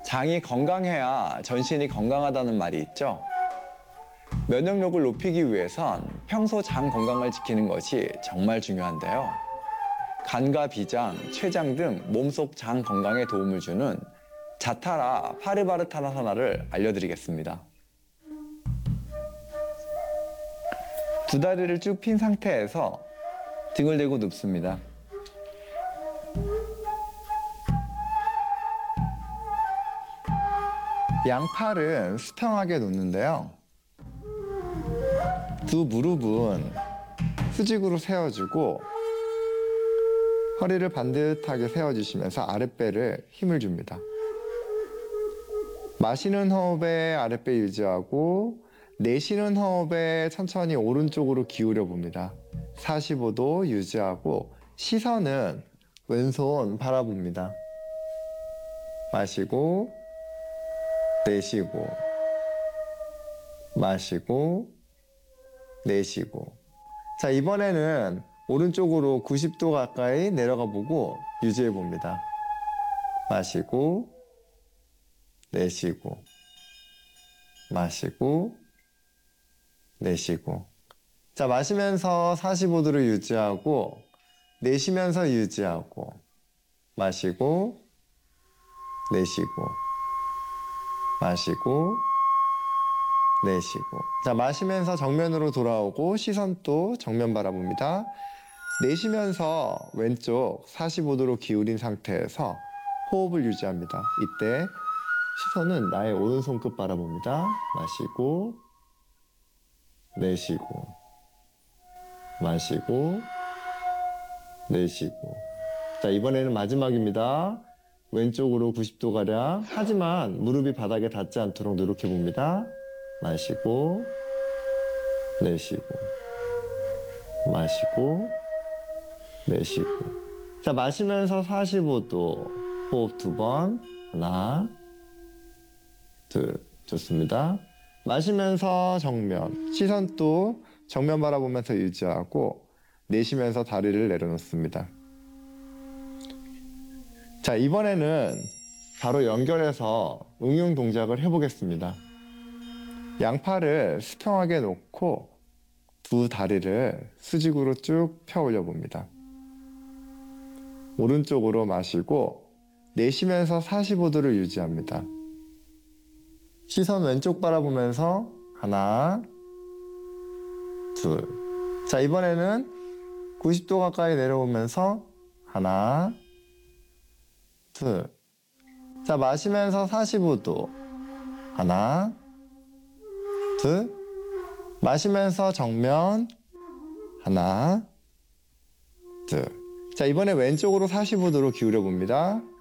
장이 건강해야 전신이 건강하다는 말이 있죠. 면역력을 높이기 위해선 평소 장 건강을 지키는 것이 정말 중요한데요. 간과 비장, 췌장 등 몸속 장 건강에 도움을 주는 자타라 파르바르타나산화를 알려드리겠습니다. 두 다리를 쭉 핀 상태에서 등을 대고 눕습니다. 양팔은 수평하게 놓는데요. 두 무릎은 수직으로 세워주고 허리를 반듯하게 세워주시면서 아랫배를 힘을 줍니다. 마시는 호흡에 아랫배 유지하고 내쉬는 호흡에 천천히 오른쪽으로 기울여 봅니다. 45도 유지하고 시선은 왼손 바라봅니다. 마시고 내쉬고 마시고 내쉬고. 자, 이번에는 오른쪽으로 90도 가까이 내려가 보고 유지해 봅니다. 마시고 내쉬고 마시고 내쉬고. 자, 마시면서 45도를 유지하고 내쉬면서 유지하고 마시고 내쉬고 마시고 내쉬고. 자, 마시면서 정면으로 돌아오고 시선 또 정면 바라봅니다. 내쉬면서 왼쪽 45도로 기울인 상태에서 호흡을 유지합니다. 이때 시선은 나의 오른손끝 바라봅니다. 마시고 내쉬고 마시고 내쉬고. 자, 이번에는 마지막입니다. 왼쪽으로 90도가량. 하지만 무릎이 바닥에 닿지 않도록 노력해 봅니다. 마시고 내쉬고 마시고 내쉬고. 자, 마시면서 45도 호흡 2번. 하나 둘. 좋습니다. 마시면서 정면 시선 또 정면 바라보면서 유지하고 내쉬면서 다리를 내려놓습니다. 자, 이번에는 바로 연결해서 응용 동작을 해보겠습니다. 양팔을 수평하게 놓고 두 다리를 수직으로 쭉 펴 올려 봅니다. 오른쪽으로 마시고 내쉬면서 45도를 유지합니다. 시선 왼쪽 바라보면서 하나 둘. 자, 이번에는 90도 가까이 내려오면서 하나 둘. 자, 마시면서 45도 하나 둘. 마시면서 정면 하나 둘. 자, 이번에 왼쪽으로 45도로 기울여 봅니다.